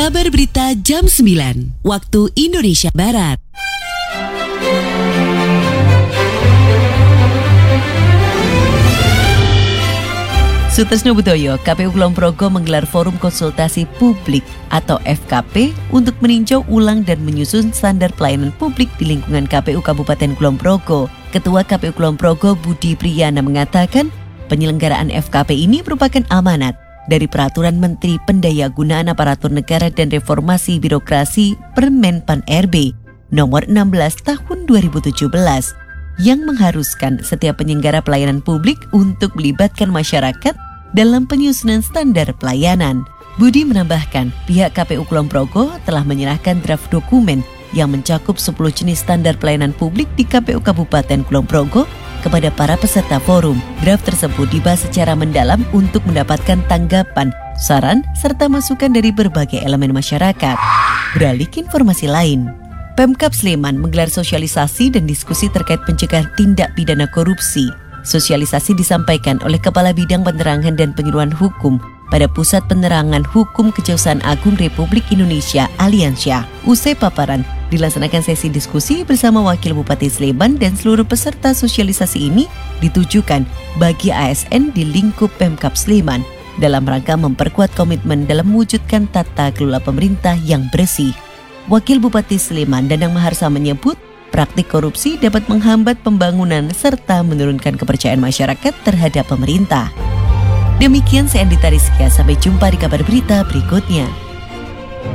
Kabar Berita Jam 9, waktu Indonesia Barat. Sutresno Budoyo, KPU Kulon Progo menggelar forum konsultasi publik atau FKP untuk meninjau ulang dan menyusun standar pelayanan publik di lingkungan KPU Kabupaten Kulon Progo. Ketua KPU Kulon Progo Budi Priyana mengatakan penyelenggaraan FKP ini merupakan amanat dari Peraturan Menteri Pendayagunaan Aparatur Negara dan Reformasi Birokrasi Permen Pan RB nomor 16 tahun 2017 yang mengharuskan setiap penyelenggara pelayanan publik untuk melibatkan masyarakat dalam penyusunan standar pelayanan. Budi menambahkan, pihak KPU Kulon Progo telah menyerahkan draft dokumen yang mencakup 10 jenis standar pelayanan publik di KPU Kabupaten Kulon Progo kepada para peserta forum. Draft tersebut dibahas secara mendalam untuk mendapatkan tanggapan, saran, serta masukan dari berbagai elemen masyarakat. Beralih ke informasi lain, Pemkab Sleman menggelar sosialisasi dan diskusi terkait pencegahan tindak pidana korupsi. Sosialisasi disampaikan oleh Kepala Bidang Penerangan dan Penyuluhan Hukum pada Pusat Penerangan Hukum Kejaksaan Agung Republik Indonesia Aliansyah. Usai paparan, dilaksanakan sesi diskusi bersama Wakil Bupati Sleman dan seluruh peserta sosialisasi ini ditujukan bagi ASN di lingkup Pemkab Sleman dalam rangka memperkuat komitmen dalam mewujudkan tata kelola pemerintah yang bersih. Wakil Bupati Sleman Danang Maharsa menyebut praktik korupsi dapat menghambat pembangunan serta menurunkan kepercayaan masyarakat terhadap pemerintah. Demikian saya Andita Rizkia, sampai jumpa di kabar berita berikutnya.